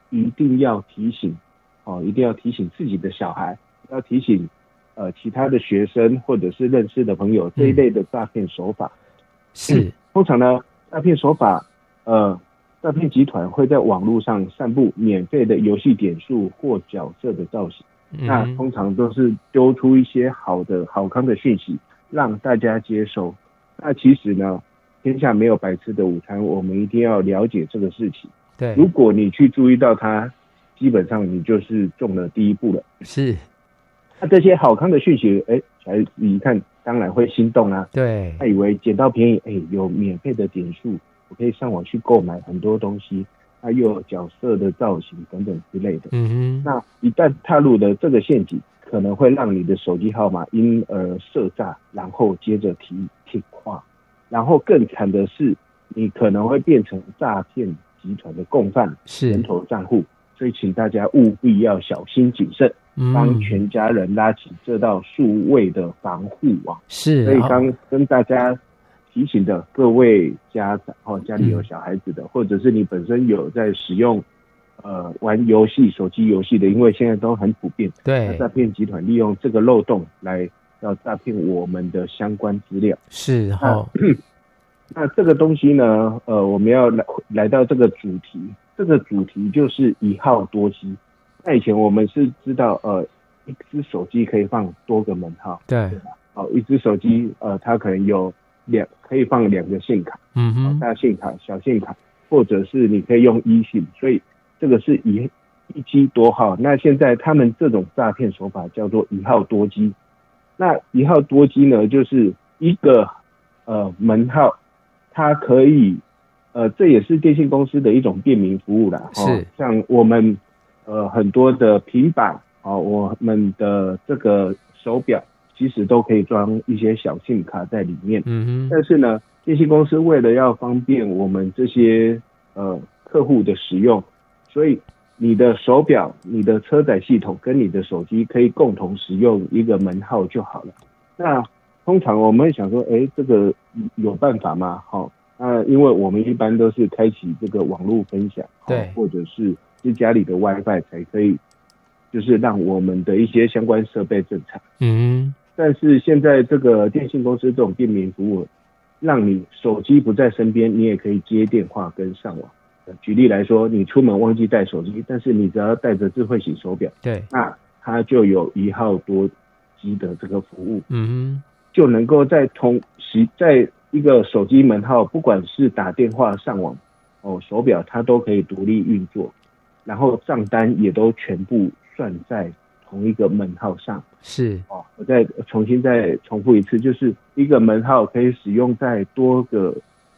一定要提醒一定要提醒自己的小孩，要提醒其他的学生或者是认识的朋友这一类的诈骗手法。 是， 通常呢，诈骗手法诈骗集团会在网络上散布免费的游戏点数或角色的造型，那通常都是丢出一些好康的讯息让大家接受。那其实呢，天下没有白吃的午餐，我们一定要了解这个事情。 对， 如果你去注意到它，基本上你就是中了第一步了。 是， 那这些好康的讯息，小孩子一看当然会心动啊。 对， 他以为捡到便宜，有免费的点数，我可以上网去购买很多东西，又有角色的造型等等之类的。那一旦踏入了这个陷阱，可能会让你的手机号码因而设诈，然后接着听话，然后更惨的是，你可能会变成诈骗集团的共犯，人头账户。所以请大家务必要小心谨慎，帮全家人拉起这道数位的防护网。 是， 所以刚跟大家提醒的各位家长家里有小孩子的，或者是你本身有在使用玩游戏、手机游戏的，因为现在都很普遍。 对， 诈骗集团利用这个漏洞来要诈骗我们的相关资料。 是那这个东西呢，我们要来到这个主题。这个主题就是一号多机。那以前我们是知道，一只手机可以放多个门号， 对吧？一只手机，它可能有可以放2个信卡，大信卡、小信卡，或者是你可以用eSIM，所以这个是一机多号。那现在他们这种诈骗手法叫做一号多机。那一号多机呢，就是一个门号，它可以。这也是电信公司的一种便民服务啦。 是， 像我们很多的平板我们的这个手表其实都可以装一些小SIM卡在里面。但是呢，电信公司为了要方便我们这些客户的使用，所以你的手表、你的车载系统跟你的手机可以共同使用一个门号就好了。那通常我们会想说，这个有办法吗？因为我们一般都是开启这个网络分享， 对， 或者是家里的 WiFi 才可以，就是让我们的一些相关设备正常。但是现在这个电信公司这种便民服务，让你手机不在身边，你也可以接电话跟上网。举例来说，你出门忘记带手机，但是你只要带着智慧型手表， 对， 那它就有一号多机的这个服务，就能够在一个手机门号，不管是打电话、上网，手表它都可以独立运作，然后账单也都全部算在同一个门号上。 是我再重复一次，就是一个门号可以使用在多个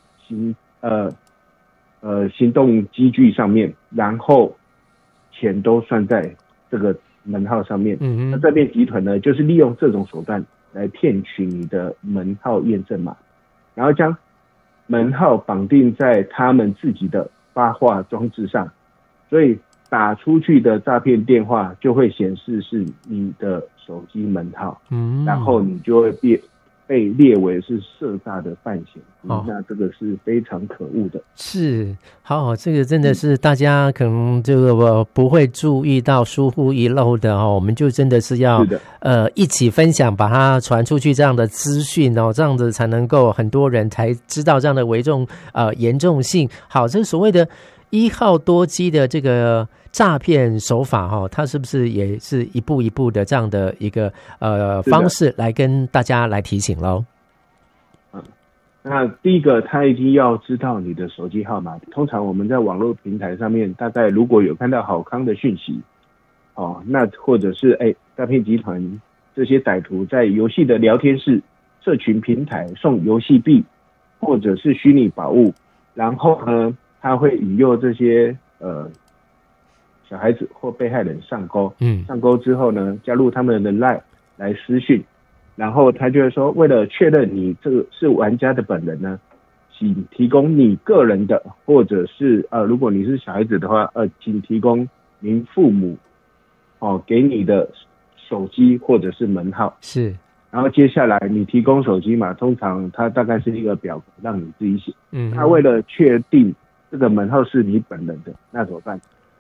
行动机具上面，然后钱都算在这个门号上面。那诈骗集团呢，就是利用这种手段来骗取你的门号验证码，然后将门号绑定在他们自己的发话装置上，所以打出去的诈骗电话就会显示是你的手机门号，然后你就会被列为是涉诈的犯嫌。那这个是非常可恶的。 是，好，这个真的是大家可能这个不会注意到、疏忽遗漏的我们就真的是要一起分享，把它传出去这样的资讯这样子才能够很多人才知道这样的严重性。好，这所谓的一号多机的这个诈骗手法它是不是也是一步一步的这样的一个方式来跟大家来提醒咯？ 那第一个，他一定要知道你的手机号码。通常我们在网络平台上面，大概如果有看到好康的讯息那或者是诈骗集团这些歹徒在游戏的聊天室、社群平台送游戏币或者是虚拟宝物，然后呢他会引诱这些小孩子或被害人上钩，上钩之后呢，加入他们的 LINE 来私讯，然后他就会说，为了确认你这个是玩家的本人呢，请提供你个人的，或者是如果你是小孩子的话，请提供您父母给你的手机或者是门号。 是。 然后接下来你提供手机嘛，通常它大概是一个表格让你自己写。他为了确定这个门号是你本人的，那怎么办？